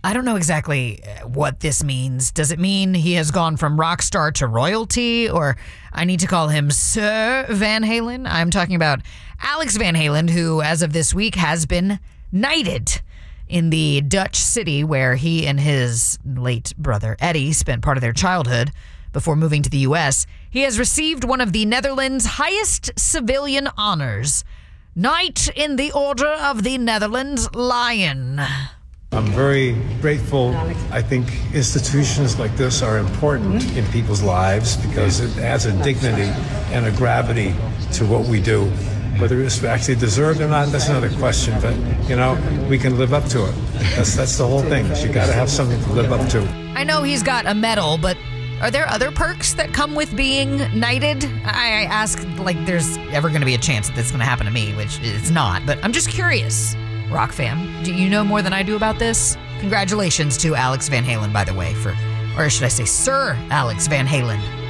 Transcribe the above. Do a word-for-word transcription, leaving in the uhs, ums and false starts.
I don't know exactly what this means. Does it mean he has gone from rock star to royalty, or I need to call him Sir Van Halen? I'm talking about Alex Van Halen, who, as of this week, has been knighted in the Dutch city where he and his late brother Eddie spent part of their childhood before moving to the U S. He has received one of the Netherlands' highest civilian honors, Knight in the Order of the Netherlands Lion. I'm very grateful. I think institutions like this are important in people's lives because it adds a dignity and a gravity to what we do. Whether it's actually deserved or not, that's another question. But, you know, we can live up to it. That's that's the whole thing. You got to have something to live up to. I know he's got a medal, but are there other perks that come with being knighted? I ask like there's ever going to be a chance that this is going to happen to me, which it's not. But I'm just curious. Rock fam, do you know more than I do about this? Congratulations to Alex Van Halen, by the way, for, or should I say Sir Alex Van Halen.